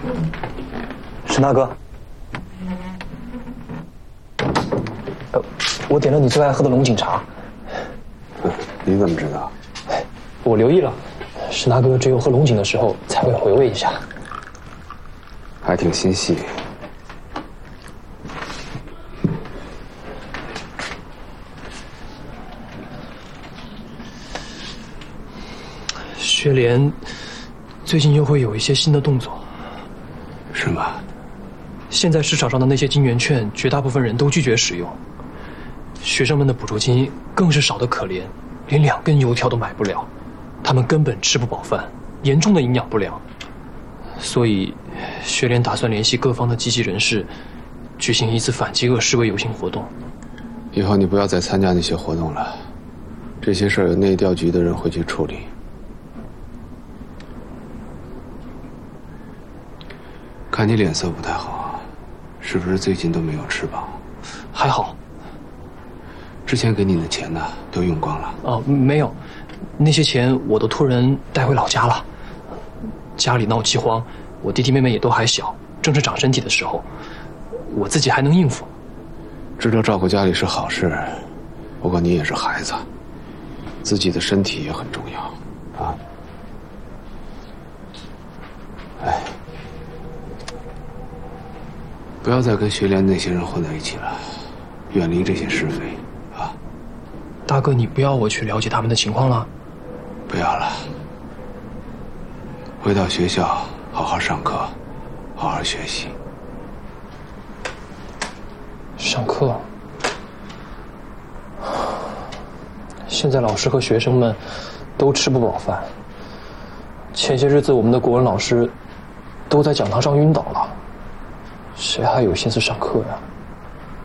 沈大哥，我点了你最爱喝的龙井茶。 你怎么知道？ 我留意了，沈大哥只有喝龙井的时候才会回味一下。 还挺心细。 学联最近又会有一些新的动作。 是吗？ 现在市场上的那些金圆券，绝大部分人都拒绝使用，学生们的补助金更是少得可怜，连2根油条都买不了，他们根本吃不饱饭，严重的营养不良。所以，学联打算联系各方的积极人士，举行一次反饥饿示威游行活动。 以后你不要再参加那些活动了，这些事儿有内调局的人会去处理。看你脸色不太好，是不是最近都没有吃饱？ 还好。 之前给你的钱呢，都用光了？ 哦，没有，那些钱我都托人带回老家了。家里闹饥荒，我弟弟妹妹也都还小，正是长身体的时候，我自己还能应付。 知道照顾家里是好事，不过你也是孩子，自己的身体也很重要啊。哎，不要再跟学联那些人混在一起了，远离这些是非啊。 大哥，你不要我去了解他们的情况了？ 不要了，回到学校好好上课，好好学习。 上课。现在老师和学生们都吃不饱饭。前些日子我们的国文老师都在讲堂上晕倒了，谁还有心思上课呀？